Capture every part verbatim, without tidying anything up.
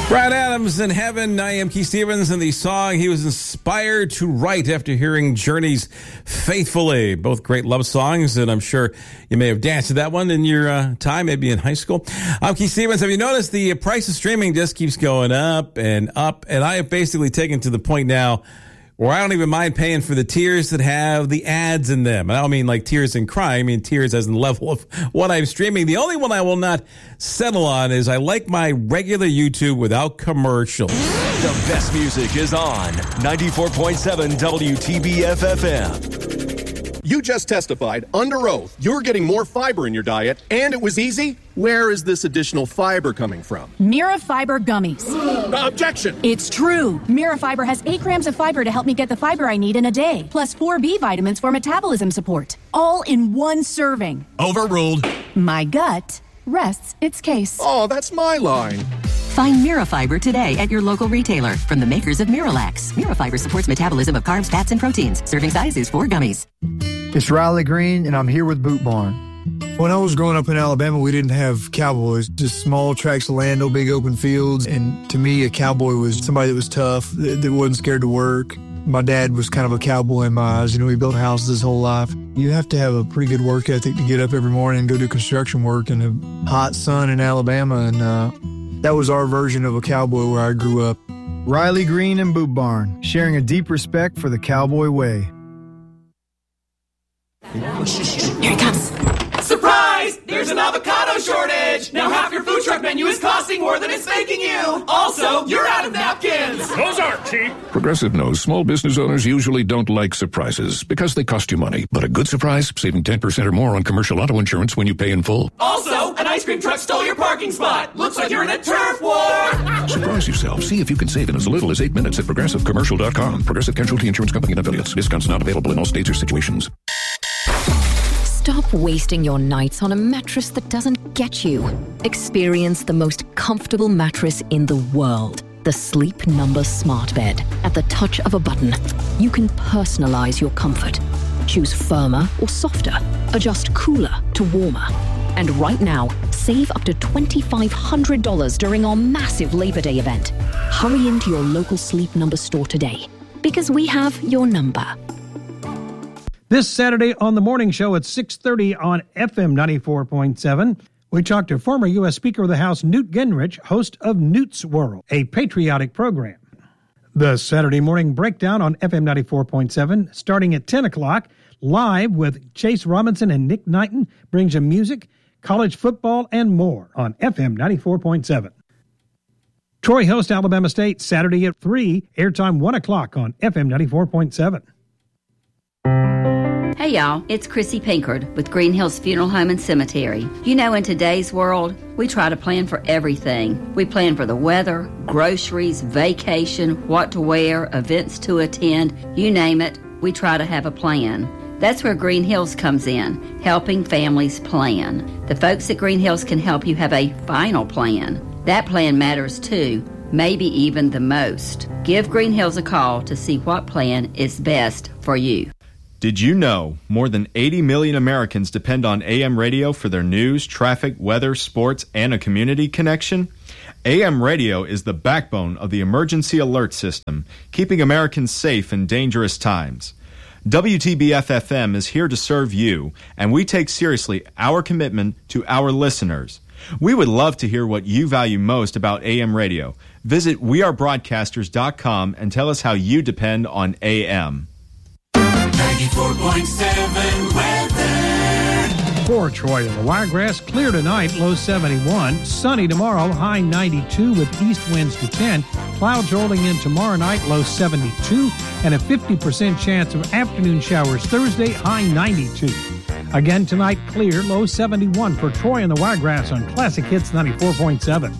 Bryan Adams in Heaven. I am Keith Stevens, and the song he was inspired to write after hearing Journey's Faithfully. Both great love songs, and I'm sure you may have danced to that one in your uh, time, maybe in high school. I'm Keith Stevens. Have you noticed the price of streaming just keeps going up and up? And I have basically taken to the point now where I don't even mind paying for the tiers that have the ads in them. And I don't mean like tears and cry. I mean tears as in the level of what I'm streaming. The only one I will not settle on is I like my regular YouTube without commercials. The best music is on ninety-four point seven W T B F F M. You just testified under oath you're getting more fiber in your diet, and it was easy. Where is this additional fiber coming from? Mira Fiber Gummies. Objection! It's true. Mira Fiber has eight grams of fiber to help me get the fiber I need in a day, plus four B vitamins for metabolism support. All in one serving. Overruled. My gut rests its case. Oh, that's my line. Find Mira Fiber today at your local retailer from the makers of Miralax. Mira Fiber supports metabolism of carbs, fats, and proteins. Serving size is four gummies. It's Riley Green, and I'm here with Boot Barn. When I was growing up in Alabama, we didn't have cowboys, just small tracts of land, no big open fields. And to me, a cowboy was somebody that was tough, that, that wasn't scared to work. My dad was kind of a cowboy in my eyes. You know, he built houses his whole life. You have to have a pretty good work ethic to get up every morning and go do construction work in the hot sun in Alabama. And uh, that was our version of a cowboy where I grew up. Riley Green and Boot Barn, sharing a deep respect for the cowboy way. Here it comes. Surprise! There's an avocado shortage! Now half your food truck menu is costing more than it's making you! Also, you're out of napkins! Those aren't cheap! Progressive knows small business owners usually don't like surprises because they cost you money. But a good surprise, saving ten percent or more on commercial auto insurance when you pay in full. Also, an ice cream truck stole your parking spot! Looks like you're in a turf war! Surprise yourself. See if you can save in as little as eight minutes at progressive commercial dot com. Progressive Casualty Insurance Company and affiliates. Discounts not available in all states or situations. Stop wasting your nights on a mattress that doesn't get you. Experience the most comfortable mattress in the world. The Sleep Number Smart Bed. At the touch of a button, you can personalize your comfort. Choose firmer or softer. Adjust cooler to warmer. And right now, save up to two thousand five hundred dollars during our massive Labor Day event. Hurry into your local Sleep Number store today, because we have your number. This Saturday on the morning show at six thirty on F M ninety-four point seven, we talked to former U S Speaker of the House Newt Gingrich, host of Newt's World, a patriotic program. The Saturday morning breakdown on F M ninety-four point seven, starting at ten o'clock, live with Chase Robinson and Nick Knighton, brings you music, college football, and more on F M ninety-four point seven. Troy hosts Alabama State Saturday at three, airtime one o'clock on F M ninety-four point seven. Hey y'all, it's Chrissy Pinkard with Green Hills Funeral Home and Cemetery. You know, in today's world, we try to plan for everything. We plan for the weather, groceries, vacation, what to wear, events to attend, you name it, we try to have a plan. That's where Green Hills comes in, helping families plan. The folks at Green Hills can help you have a final plan. That plan matters too, maybe even the most. Give Green Hills a call to see what plan is best for you. Did you know more than eighty million Americans depend on A M radio for their news, traffic, weather, sports, and a community connection? A M radio is the backbone of the emergency alert system, keeping Americans safe in dangerous times. W T B F F M is here to serve you, and we take seriously our commitment to our listeners. We would love to hear what you value most about A M radio. Visit we are broadcasters dot com and tell us how you depend on A M. ninety-four point seven weather. For Troy and the Wiregrass, clear tonight, low seventy-one. Sunny tomorrow, high ninety-two with east winds to ten. Clouds rolling in tomorrow night, low seventy-two. And a fifty percent chance of afternoon showers Thursday, high ninety-two. Again tonight, clear, low seventy-one for Troy and the Wiregrass on Classic Hits ninety-four point seven.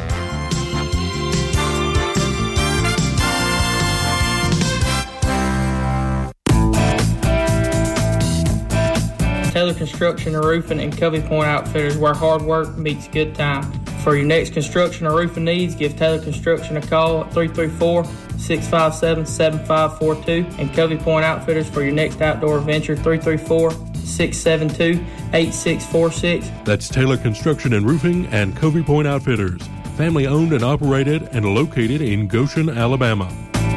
Taylor Construction and Roofing and Covey Point Outfitters, where hard work meets good time. For your next construction or roofing needs, give Taylor Construction a call at three three four, six five seven, seven five four two and Covey Point Outfitters for your next outdoor adventure, three three four, six seven two, eight six four six. That's Taylor Construction and Roofing and Covey Point Outfitters. family owned and operated and located in Goshen, Alabama.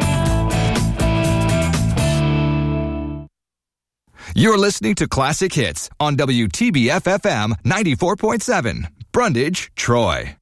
You're listening to Classic Hits on W T B F F M ninety-four point seven, Brundage, Troy.